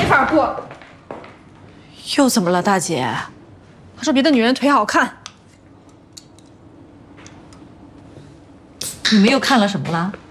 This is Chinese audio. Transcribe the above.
没法过。 又怎么了，大姐？ 他说别的女人腿好看。 你们又看了什么了？